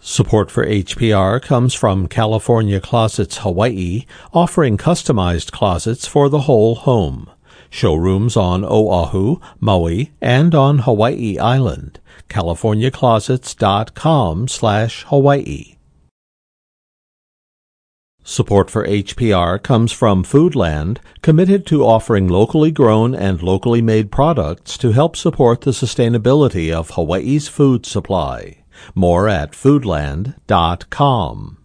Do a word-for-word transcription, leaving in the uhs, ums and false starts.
Support for H P R comes from California Closets Hawaii, offering customized closets for the whole home. Showrooms on Oahu, Maui, and on Hawaii Island. california closets dot com slash Hawaii. Support for H P R comes from Foodland, committed to offering locally grown and locally made products to help support the sustainability of Hawaii's food supply. More at foodland dot com.